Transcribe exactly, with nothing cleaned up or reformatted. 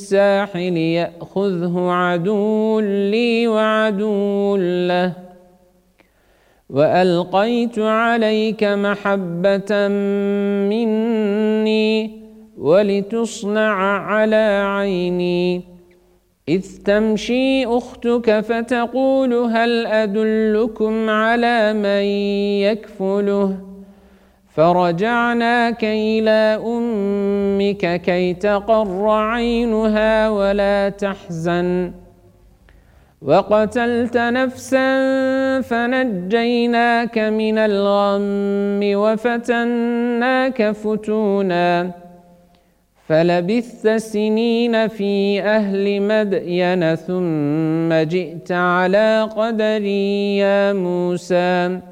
الساحل يأخذه عدو لي وعدو له وألقيت عليك محبة مني ولتصنع على عيني إذ تمشي أختك فتقول هل أدلكم على من يكفله فرجعناك إلى أمك كي تقر عينها ولا تحزن وقتلت نفسا فنجيناك من الغم وفتناك فتونا فلبثت سنين في أهل مدين ثم جئت على قدري يا موسى